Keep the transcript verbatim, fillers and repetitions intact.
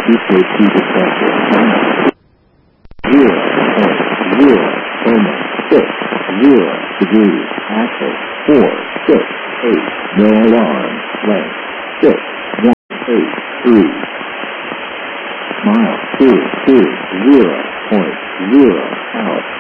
Eastward to the pressure. Zero point zero coma six zero degrees. Axle four six eight. No alarm. Length six one eight three. Mile two two zero point zero out.